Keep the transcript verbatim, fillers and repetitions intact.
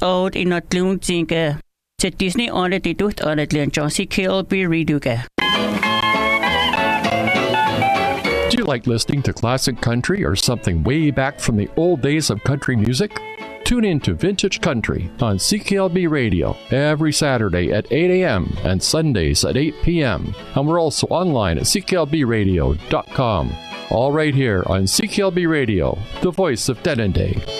old in not long zinga. Set Disney on it, it doth on it, and John C. K L B Reduga. Do you like listening to classic country or something way back from the old days of country music? Tune in to Vintage Country on C K L B Radio every Saturday at eight a.m. and Sundays at eight p.m. And we're also online at c k l b radio dot com. All right here on C K L B Radio, the voice of Denendeh.